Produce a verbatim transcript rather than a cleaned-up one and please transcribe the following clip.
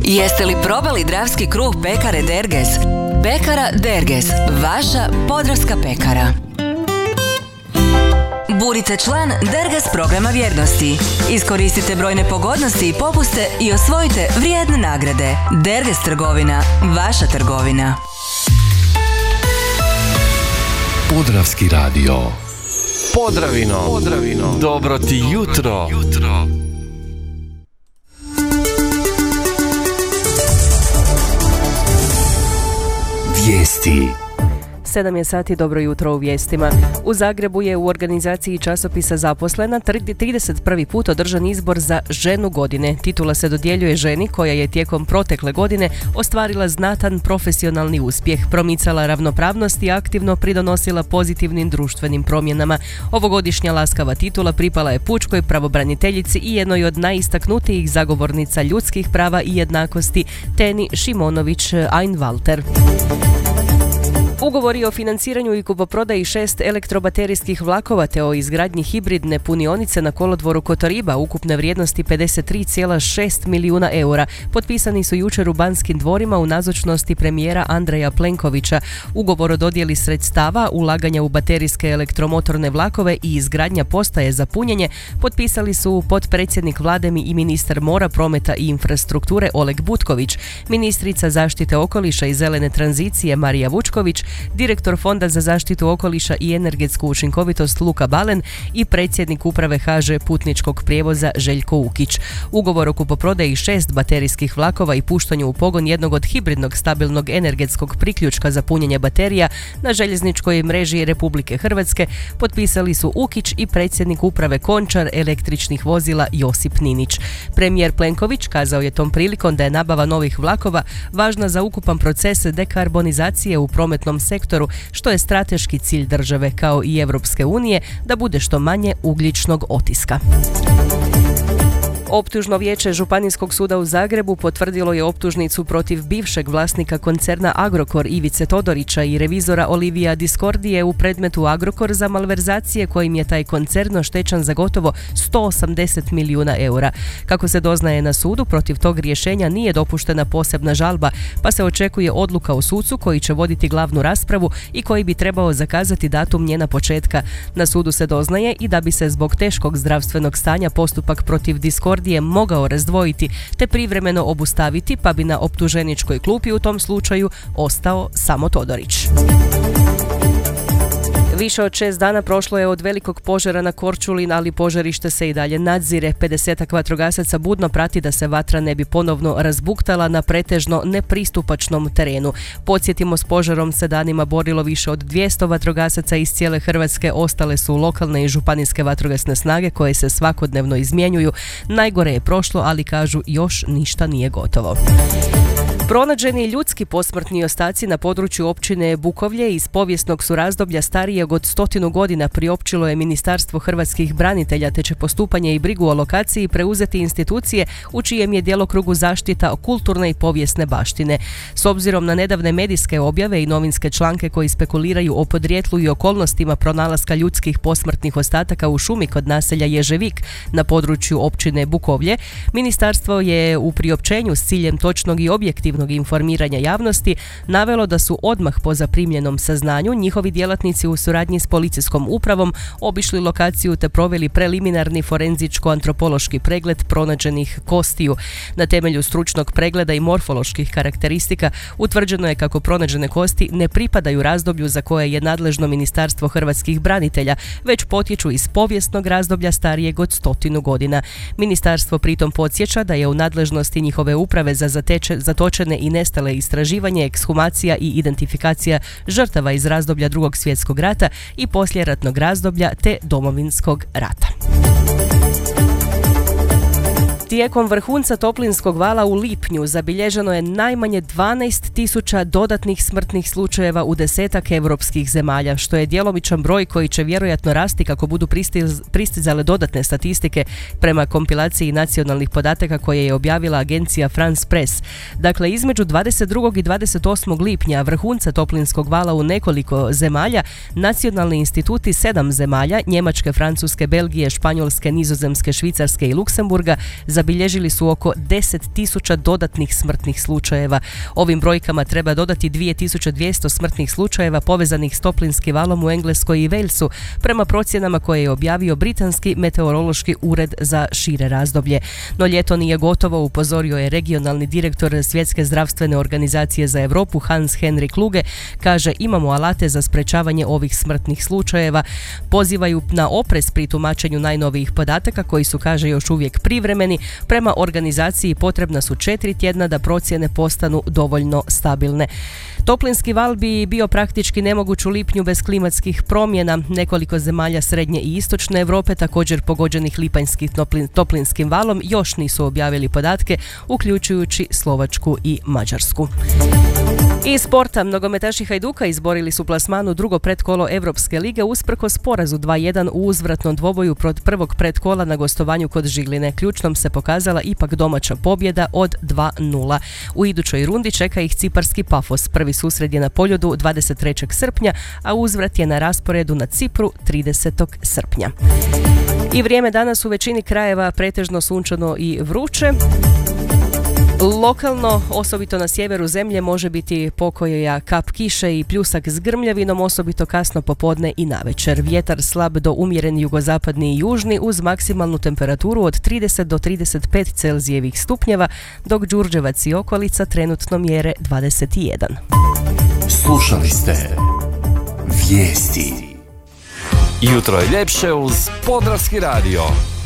Jeste li probali dravski kruh pekare Derges? Pekara Derges, vaša podravska pekara. Budite član Derges programa vjernosti. Iskoristite brojne pogodnosti i popuste i osvojite vrijedne nagrade. Derges trgovina, vaša trgovina. Podravski radio. Podravino, Podravino, dobro ti jutro. jutro. Vijesti. sedam je sati, dobro jutro u vijestima. U Zagrebu je u organizaciji časopisa Zaposlena trideset prvi put održan izbor za ženu godine. Titula se dodjeljuje ženi koja je tijekom protekle godine ostvarila znatan profesionalni uspjeh, promicala ravnopravnost i aktivno pridonosila pozitivnim društvenim promjenama. Ovogodišnja laskava titula pripala je pučkoj pravobraniteljici i jednoj od najistaknutijih zagovornica ljudskih prava i jednakosti, Teni Šimonović-Einwalter. Ugovori o financiranju i kupoprodaji šest elektrobaterijskih vlakova te o izgradnji hibridne punionice na kolodvoru Kotoriba ukupne vrijednosti pedeset tri zarez šest milijuna eura potpisani su jučer u Banskim dvorima u nazočnosti premijera Andreja Plenkovića. Ugovor o dodjeli sredstava, ulaganja u baterijske elektromotorne vlakove i izgradnja postaje za punjenje potpisali su potpredsjednik vlade i ministar mora, prometa i infrastrukture Oleg Butković, ministrica zaštite okoliša i zelene tranzicije Marija Vučković, direktor Fonda za zaštitu okoliša i energetsku učinkovitost Luka Balen i predsjednik uprave H Ž putničkog prijevoza Željko Ukić. Ugovor o kupoprodaji šest baterijskih vlakova i puštanju u pogon jednog od hibridnog stabilnog energetskog priključka za punjenje baterija na željezničkoj mreži Republike Hrvatske potpisali su Ukić i predsjednik uprave Končar električnih vozila Josip Ninić. Premijer Plenković kazao je tom prilikom da je nabava novih vlakova važna za ukupan proces dekarbonizacije u prometnom sektoru, što je strateški cilj države kao i Europske unije da bude što manje ugljičnog otiska. Optužno vijeće Županijskog suda u Zagrebu potvrdilo je optužnicu protiv bivšeg vlasnika koncerna Agrokor Ivice Todorića i revizora Olivija Diskordije u predmetu Agrokor za malverzacije kojim je taj koncern oštećen za gotovo sto osamdeset milijuna eura. Kako se doznaje na sudu, protiv tog rješenja nije dopuštena posebna žalba, pa se očekuje odluka o sucu koji će voditi glavnu raspravu i koji bi trebao zakazati datum njena početka. Na sudu se doznaje i da bi se zbog teškog zdravstvenog stanja postupak protiv Diskordije je mogao razdvojiti te privremeno obustaviti, pa bi na optuženičkoj klupi u tom slučaju ostao samo Todorić. Više od šest dana prošlo je od velikog požara na Korčuli, ali požarište se i dalje nadzire. pedesetak vatrogasaca budno prati da se vatra ne bi ponovno razbuktala na pretežno nepristupačnom terenu. Podsjetimo, s požarom se danima borilo više od dvjesto vatrogasaca iz cijele Hrvatske, ostale su lokalne i županijske vatrogasne snage koje se svakodnevno izmjenjuju. Najgore je prošlo, ali kažu još ništa nije gotovo. Pronađeni ljudski posmrtni ostaci na području općine Bukovlje iz povijesnog su razdoblja starijeg od stotinu godina priopćilo je Ministarstvo hrvatskih branitelja, te će postupanje i brigu o lokaciji preuzeti institucije u čijem je djelokrugu zaštita kulturne i povijesne baštine. S obzirom na nedavne medijske objave i novinske članke koji spekuliraju o podrijetlu i okolnostima pronalaska ljudskih posmrtnih ostataka u šumi kod naselja Ježevik na području općine Bukovlje, Ministarstvo je u priopćenju s ciljem točnog i objektivnog informiranja javnosti navelo da su odmah po zaprimljenom saznanju njihovi djelatnici u suradnji s policijskom upravom obišli lokaciju te proveli preliminarni forenzičko-antropološki pregled pronađenih kostiju. Na temelju stručnog pregleda i morfoloških karakteristika utvrđeno je kako pronađene kosti ne pripadaju razdoblju za koje je nadležno Ministarstvo hrvatskih branitelja, već potječu iz povijesnog razdoblja starijeg od stotinu godina. Ministarstvo pritom podsjeća da je u nadležnosti njihove uprave za zateče, zatočene i nestale istraživanje, ekshumacija i identifikacija žrtava iz razdoblja Drugog svjetskog rata i poslijeratnog razdoblja te Domovinskog rata. Tijekom vrhunca toplinskog vala u lipnju zabilježeno je najmanje dvanaest tisuća dodatnih smrtnih slučajeva u desetak europskih zemalja, što je djelomičan broj koji će vjerojatno rasti kako budu pristiz, pristizale dodatne statistike prema kompilaciji nacionalnih podataka koje je objavila agencija France Press. Dakle, između dvadeset drugog i dvadeset osmog lipnja vrhunca toplinskog vala u nekoliko zemalja, nacionalni instituti sedam zemalja, Njemačke, Francuske, Belgije, Španjolske, Nizozemske, Švicarske i Luksemburga, zabilježili su oko deset tisuća dodatnih smrtnih slučajeva. Ovim brojkama treba dodati dvije tisuće dvjesto smrtnih slučajeva povezanih s toplinskim valom u Engleskoj i Walesu, prema procjenama koje je objavio Britanski meteorološki ured za šire razdoblje. No ljeto nije gotovo, upozorio je regionalni direktor Svjetske zdravstvene organizacije za Europu Hans Henrik Kluge. Kaže, imamo alate za sprečavanje ovih smrtnih slučajeva. Pozivaju na oprez pri tumačenju najnovijih podataka koji su, kaže, još uvijek privremeni. Prema organizaciji potrebna su četiri tjedna da procjene postanu dovoljno stabilne. Toplinski val bi bio praktički nemoguć u lipnju bez klimatskih promjena. Nekoliko zemalja srednje i istočne Europe, također pogođenih lipanjskim toplinskim valom, još nisu objavili podatke, uključujući Slovačku i Mađarsku. Iz sporta, nogometaši Hajduka izborili su plasman u drugo pretkolo Europske lige usprkos porazu dva jedan u uzvratnom dvoboju protiv prvog pretkola na gostovanju kod Žiline. Ključnom se pokazala ipak domaća pobjeda od dva nula. U idućoj rundi čeka ih ciparski Pafos. Prvi susret je na Poljudu dvadeset trećeg srpnja, a uzvrat je na rasporedu na Cipru tridesetog srpnja. I vrijeme danas u većini krajeva pretežno sunčano i vruće. Lokalno, osobito na sjeveru zemlje, može biti pokoja kap kiše i pljusak s grmljavinom, osobito kasno popodne i navečer. Vjetar slab do umjeren jugozapadni i južni uz maksimalnu temperaturu od trideset do trideset pet Celzijevih stupnjeva, dok Đurđevac i okolica trenutno mjere dvadeset jedan. Slušali ste Vijesti. Jutro je ljepše uz Podravski radio.